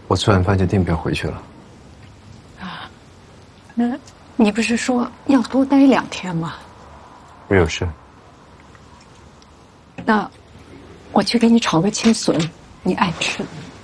我吃完饭就订票回去了。 啊，那你不是说要多待2天吗？ 我有事。 那我去给你炒个青笋，你爱吃。